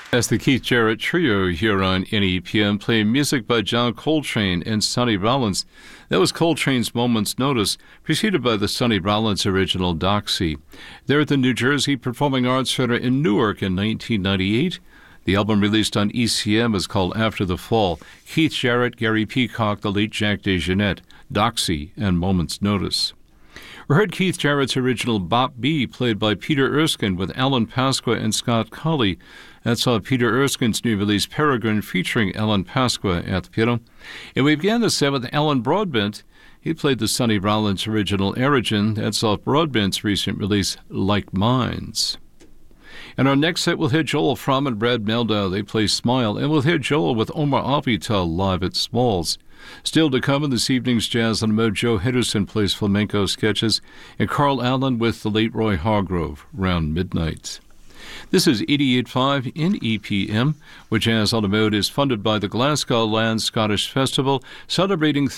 That's the Keith Jarrett Trio here on NEPM, playing music by John Coltrane and Sonny Rollins. That was Coltrane's Moment's Notice, preceded by the Sonny Rollins original Doxy. They're at the New Jersey Performing Arts Center in Newark in 1998. The album released on ECM is called After the Fall. Keith Jarrett, Gary Peacock, the late Jack DeJohnette, Doxy, and Moment's Notice. We heard Keith Jarrett's original Bop B, played by Peter Erskine with Alan Pasqua and Scott Colley. That's Peter Erskine's new release Peregrine, featuring Alan Pasqua at the piano. And we began the set with Alan Broadbent. He played the Sonny Rollins original Origin. That's off Broadbent's recent release Like Minds. And our next set, we'll hear Joel Fromm and Brad Meldau. They play Smile, and we'll hear Joel with Omar Avital live at Smalls. Still to come in this evening's Jazz on the Mode, Joe Henderson plays flamenco sketches, and Carl Allen with the late Roy Hargrove, round midnight. This is 88.5 NEPM, which Jazz on the Mode is funded by the Glasgow Land Scottish Festival, celebrating